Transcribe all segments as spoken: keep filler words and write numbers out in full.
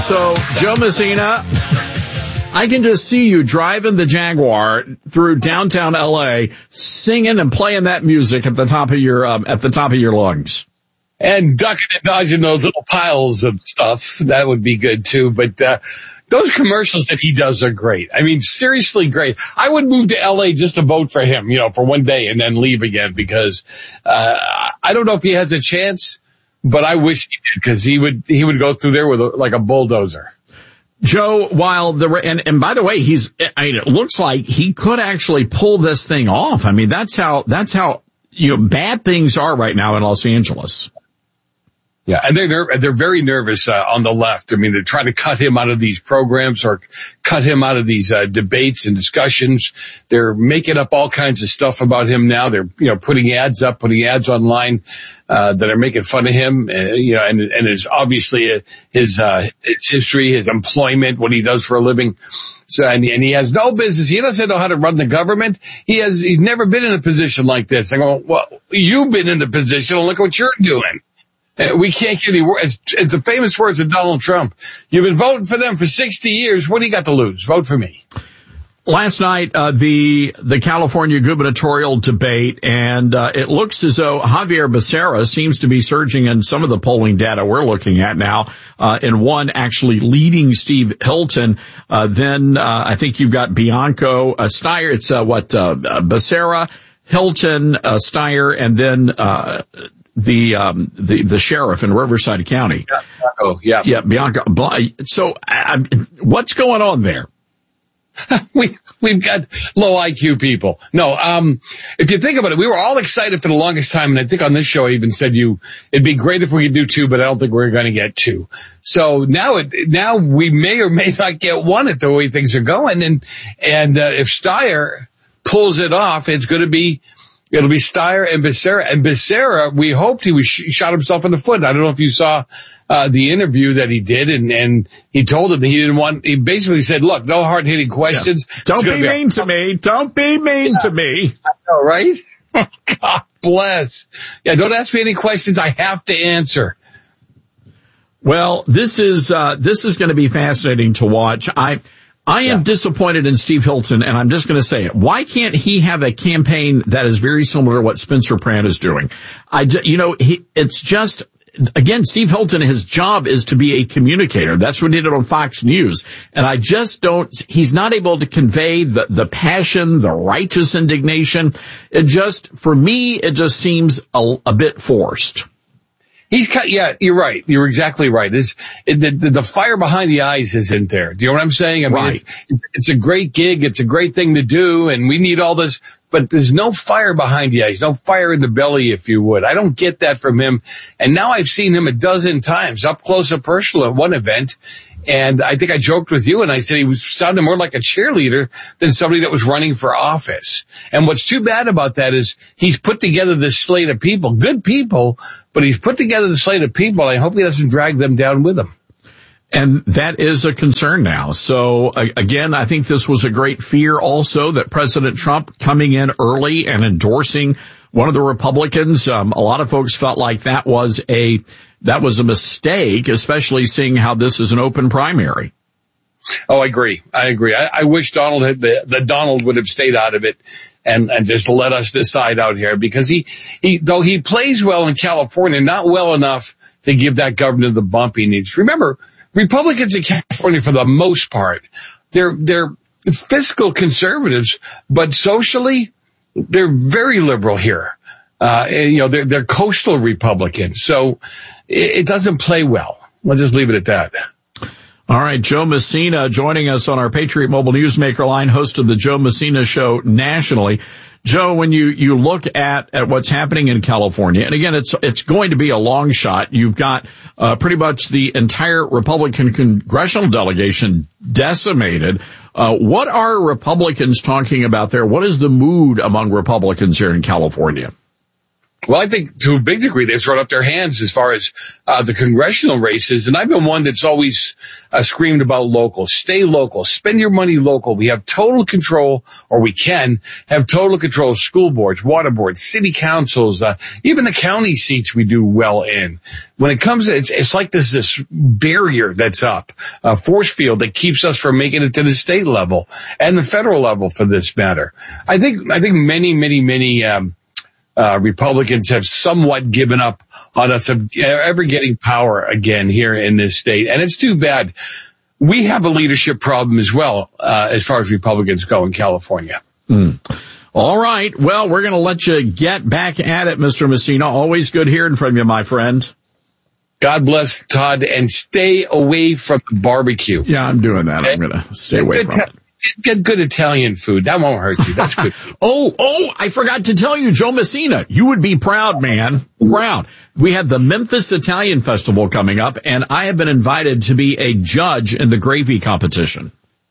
So, Joe Messina, I can just see you driving the Jaguar through downtown L A, singing and playing that music at the top of your um, at the top of your lungs, and ducking and dodging those little piles of stuff. That would be good too. But uh, those commercials that he does are great. I mean, seriously great. I would move to L A just to vote for him, you know, for one day and then leave again because uh, I don't know if he has a chance, but I wish he did because he would he would go through there with a, like a bulldozer. Joe, while the, and, and by the way, he's, I mean, it looks like he could actually pull this thing off. I mean, that's how, that's how, you know, bad things are right now in Los Angeles. Yeah, and they're ner- they're very nervous uh, on the left. I mean, they're trying to cut him out of these programs or cut him out of these uh, debates and discussions. They're making up all kinds of stuff about him now. They're, you know, putting ads up, putting ads online uh, that are making fun of him. Uh, you know, and and it's obviously uh, his uh, his history, his employment, what he does for a living. So, and, and he has no business. He doesn't know how to run the government. He has he's never been in a position like this. I go, well, you've been in the position. And look what you're doing. We can't get any worse. It's, it's the famous words of Donald Trump. You've been voting for them for sixty years. What do you got to lose? Vote for me. Last night, uh, the, the California gubernatorial debate, and, uh, it looks as though Javier Becerra seems to be surging in some of the polling data we're looking at now, uh, in one actually leading Steve Hilton. Uh, then, uh, I think you've got Bianco, uh, Steyer. It's, uh, what, uh, Becerra, Hilton, uh, Steyer, and then, uh, the, um, the, the sheriff in Riverside County. Yeah. Oh, yeah. Yeah, Bianca. So, uh, what's going on there? we, we've got low I Q people. No, um, if you think about it, we were all excited for the longest time. And I think on this show, I even said you, it'd be great if we could do two, but I don't think we're going to get two. So now it, now we may or may not get one at the way things are going. And, and, uh, if Steyer pulls it off, it's going to be, it'll be Steyer and Becerra. And Becerra, we hoped he was sh- shot himself in the foot. I don't know if you saw uh the interview that he did, and and he told him he didn't want. He basically said, "Look, no hard hitting questions. Yeah. Don't be, be mean a- to me. Don't be mean yeah. to me." I know, right? God bless. Yeah, don't ask me any questions. I have to answer. Well, this is uh this is going to be fascinating to watch. I. I am yeah. disappointed in Steve Hilton, and I'm just going to say it. Why can't he have a campaign that is very similar to what Spencer Pratt is doing? I, you know, he, it's just, again, Steve Hilton, his job is to be a communicator. That's what he did on Fox News. And I just don't, he's not able to convey the, the passion, the righteous indignation. It just, for me, it just seems a, a bit forced. He's cut, yeah, you're right. You're exactly right. It's, it, the, the fire behind the eyes isn't there. Do you know what I'm saying? I mean, right. it's, it's a great gig. It's a great thing to do, and we need all this, but there's no fire behind the eyes, no fire in the belly, if you would. I don't get that from him. And now I've seen him a dozen times up close and personal at one event. And I think I joked with you and I said he was sounding more like a cheerleader than somebody that was running for office. And what's too bad about that is he's put together this slate of people, good people, but he's put together the slate of people. I hope he doesn't drag them down with him. And that is a concern now. So again, I think this was a great fear also that President Trump coming in early and endorsing one of the Republicans. Um, a lot of folks felt like that was a, that was a mistake, especially seeing how this is an open primary. Oh, I agree. I agree. I, I wish Donald had, the, the Donald would have stayed out of it and, and just let us decide out here because he, he, though he plays well in California, not well enough to give that governor the bump he needs. Remember, Republicans in California, for the most part, they're, they're fiscal conservatives, but socially, they're very liberal here. Uh, and, you know, they're, they're coastal Republicans. So it, it doesn't play well. Let's just leave it at that. All right. Joe Messina joining us on our Patriot Mobile Newsmaker line, host of the Joe Messina Show nationally. Joe, when you, you look at, at what's happening in California, and again, it's, it's going to be a long shot. You've got, uh, pretty much the entire Republican congressional delegation decimated. Uh, what are Republicans talking about there? What is the mood among Republicans here in California? Well, I think to a big degree they've thrown up their hands as far as uh, the congressional races. And I've been one that's always uh, screamed about local. Stay local. Spend your money local. We have total control, or we can have total control of school boards, water boards, city councils, uh, even the county seats we do well in. When it comes to, it's, it's like there's this barrier that's up, a force field that keeps us from making it to the state level and the federal level for this matter. I think, I think many, many, many, um, Uh, Republicans have somewhat given up on us of ever getting power again here in this state. And it's too bad. We have a leadership problem as well, uh, as far as Republicans go in California. Mm. All right. Well, we're going to let you get back at it, Mister Messina. Always good hearing from you, my friend. God bless, Todd, and stay away from the barbecue. Yeah, I'm doing that. I'm going to stay away from it. Get good Italian food. That won't hurt you. That's good. oh, oh, I forgot to tell you, Joe Messina, you would be proud, man. Proud. We have the Memphis Italian Festival coming up, and I have been invited to be a judge in the gravy competition.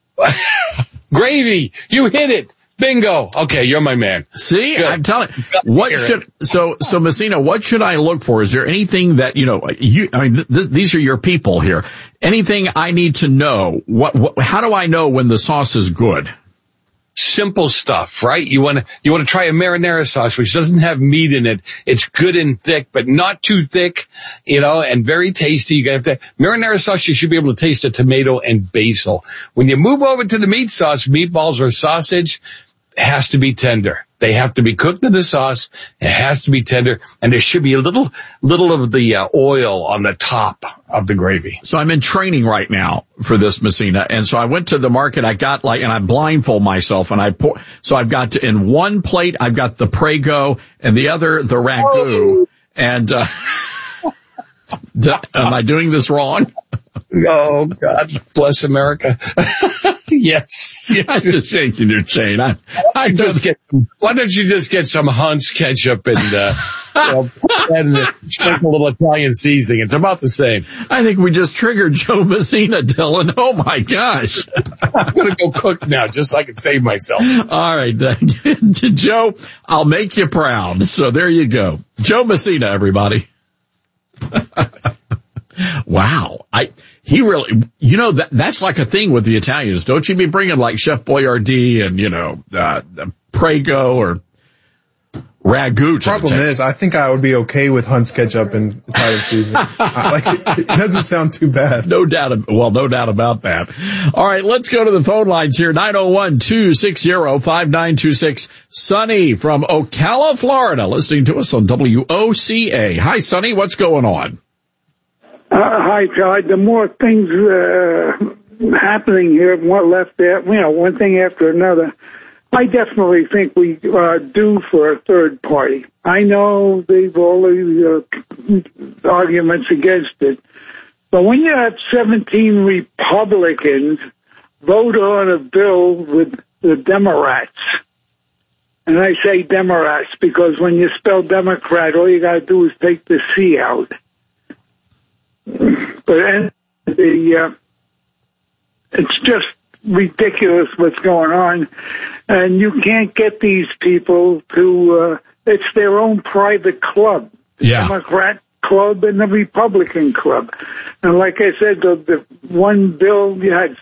Gravy! You hit it! Bingo! Okay, you're my man. See, Good. I'm telling you. What should, so, so Messina, what should I look for? Is there anything that, you know, you, I mean, th- these are your people here. Anything I need to know? What, what, how do I know when the sauce is good? Simple stuff, right? You want to, you want to try a marinara sauce, which doesn't have meat in it. It's good and thick, but not too thick, you know, and very tasty. You got to, marinara sauce, you should be able to taste the tomato and basil. When you move over to the meat sauce, meatballs or sausage, it has to be tender. They have to be cooked in the sauce. It has to be tender, and there should be a little, little of the uh, oil on the top of the gravy. So I'm in training right now for this, Messina, and so I went to the market. I got like, and I blindfold myself, and I pour. So I've got to, in one plate, I've got the Prego, and the other the Ragu. And uh, d- am I doing this wrong? Oh, God bless America. Yes. yes. I'm just shaking your chain. I, I just get, why don't you just get some Hunt's ketchup and, uh, you know, and a little Italian seasoning. It's about the same. I think we just triggered Joe Messina, Dylan. Oh my gosh. I'm going to go cook now just so I can save myself. All right. Joe, I'll make you proud. So there you go. Joe Messina, everybody. Wow. I, he really, you know, that, that's like a thing with the Italians. Don't you be bringing like Chef Boyardee and, you know, uh, Prego or Ragu. Problem is, I think I would be okay with Hunt's ketchup and Italian seasoning. I, like, it, it doesn't sound too bad. No doubt. Well, no doubt about that. All right. Let's go to the phone lines here. nine oh one, two six zero, five nine two six. Sonny from Ocala, Florida, listening to us on W O C A. Hi, Sonny. What's going on? Uh, hi, Todd. The more things uh, happening here, more left there, you know, one thing after another, I definitely think we are due for a third party. I know they've all these uh, arguments against it, but when you have seventeen Republicans vote on a bill with the Democrats, and I say Democrats because when you spell Democrat, all you got to do is take the C out. But the uh, it's just ridiculous what's going on, and you can't get these people to. Uh, it's their own private club, the yeah. Democrat club and the Republican club. And like I said, the, the one bill you had